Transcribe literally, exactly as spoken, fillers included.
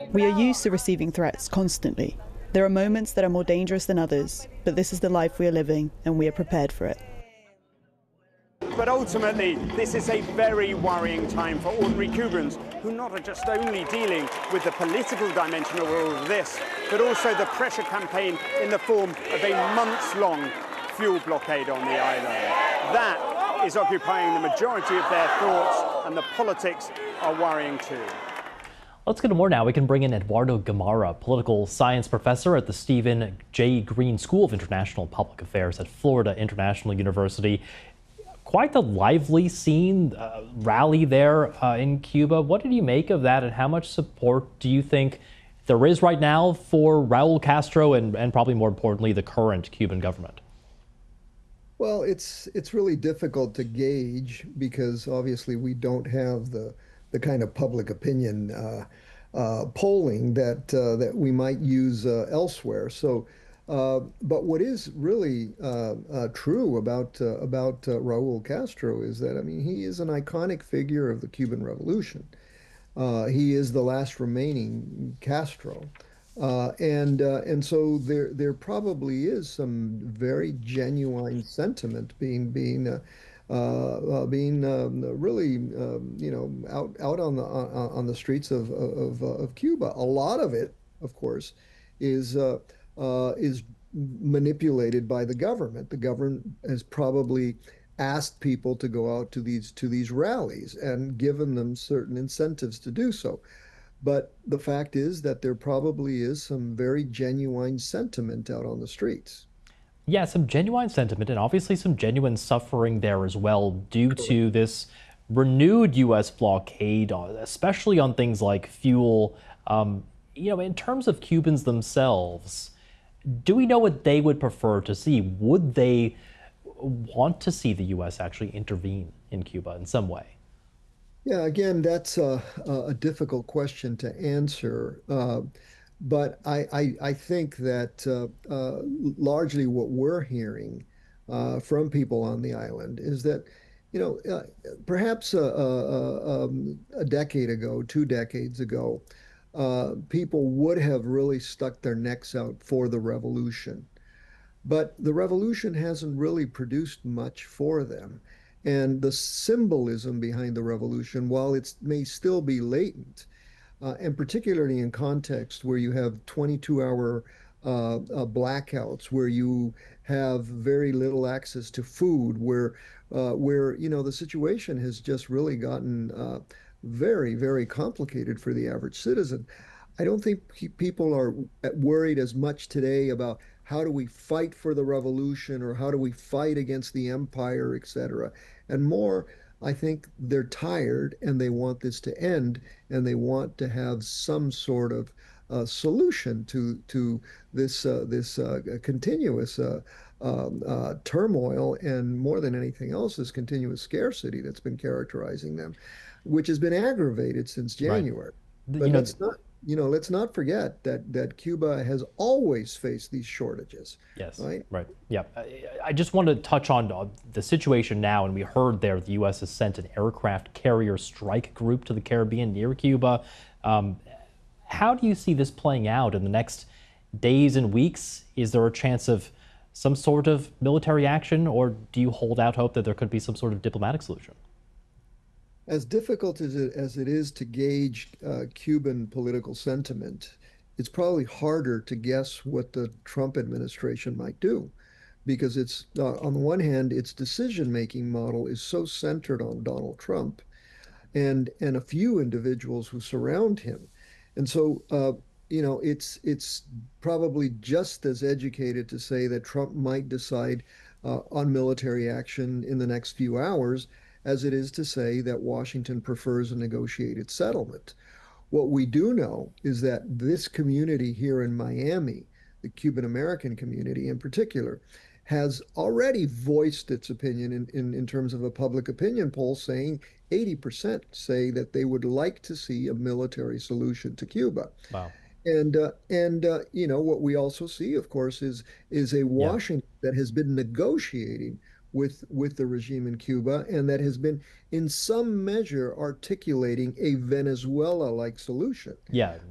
We are used to receiving threats constantly. There are moments that are more dangerous than others, but this is the life we are living, and we are prepared for it. But ultimately, this is a very worrying time for ordinary Cubans, who not are just only dealing with the political dimension of all of this, but also the pressure campaign in the form of a months-long fuel blockade on the island. That is occupying the majority of their thoughts, and the politics are worrying too. Let's get to more now. We can bring in Eduardo Gamarra, political science professor at the Stephen J. Green School of International Public Affairs at Florida International University. Quite the lively scene, uh, rally there uh, in Cuba. What did you make of that, and how much support do you think there is right now for Raul Castro and, and probably more importantly, the current Cuban government? Well, it's it's really difficult to gauge because obviously we don't have the the kind of public opinion uh, uh, polling that uh, that we might use uh, elsewhere. So, uh, but what is really uh, uh, true about uh, about uh, Raul Castro is that, I mean, he is an iconic figure of the Cuban Revolution. Uh, he is the last remaining Castro. Uh, and uh, and so there there probably is some very genuine sentiment being being uh, uh, uh, being um, really um, you know out out on the on, on the streets of of, of Cuba. A lot of it, of course, is uh, uh, is manipulated by the government. The government has probably asked people to go out to these to these rallies and given them certain incentives to do so. But the fact is that there probably is some very genuine sentiment out on the streets. Yeah, some genuine sentiment and obviously some genuine suffering there as well due to this renewed U S blockade, especially on things like fuel. Um, you know, in terms of Cubans themselves, do we know what they would prefer to see? Would they want to see the U S actually intervene in Cuba in some way? Yeah, again, that's a, a difficult question to answer. Uh, but I, I, I think that uh, uh, largely what we're hearing uh, from people on the island is that, you know, uh, perhaps a, a, um, a decade ago, two decades ago, uh, people would have really stuck their necks out for the revolution. But the revolution hasn't really produced much for them. And the symbolism behind the revolution, while it may still be latent, uh, and particularly in context where you have twenty-two hour uh, uh, blackouts, where you have very little access to food, where uh, where you know the situation has just really gotten uh, very, very complicated for the average citizen. I don't think pe people are worried as much today about how do we fight for the revolution or how do we fight against the empire, et cetera. And more, I think they're tired and they want this to end and they want to have some sort of uh, solution to to this uh, this uh, continuous uh, um, uh, turmoil and, more than anything else, this continuous scarcity that's been characterizing them, which has been aggravated since January. Right. But you know, let's not you know, let's not forget that that Cuba has always faced these shortages. Yes, right. Right. Yeah. I, I just want to touch on uh, the situation now, and we heard there the U S has sent an aircraft carrier strike group to the Caribbean near Cuba. Um, how do you see this playing out in the next days and weeks? Is there a chance of some sort of military action, or do you hold out hope that there could be some sort of diplomatic solution? As difficult as it, as it is to gauge uh, Cuban political sentiment, it's probably harder to guess what the Trump administration might do, because it's uh, on the one hand, its decision-making model is so centered on Donald Trump and and a few individuals who surround him, and so uh, you know it's it's probably just as educated to say that Trump might decide uh, on military action in the next few hours as it is to say that Washington prefers a negotiated settlement. What we do know is that this community here in Miami, the Cuban American community in particular, has already voiced its opinion in, in, in terms of a public opinion poll, saying eighty percent say that they would like to see a military solution to Cuba. Wow. And uh, and uh, you know what we also see, of course, is is a Washington yeah. that has been negotiating with with the regime in Cuba, and that has been in some measure articulating a Venezuela-like solution. Yeah.